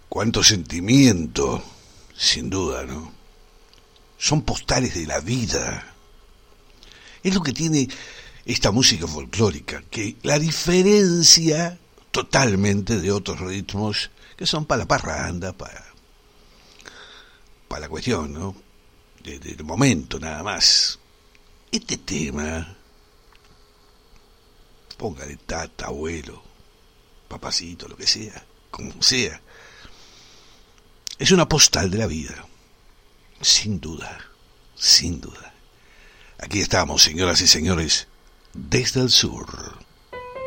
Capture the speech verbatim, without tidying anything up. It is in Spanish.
Cuánto sentimiento, sin duda, ¿no? Son postales de la vida. Es lo que tiene esta música folclórica, que la diferencia totalmente de otros ritmos que son para la parranda, para, para la cuestión, ¿no? De, del momento nada más. Este tema, póngale tata, abuelo, papacito, lo que sea, como sea, es una postal de la vida, sin duda, sin duda. Aquí estamos, señoras y señores, desde el sur.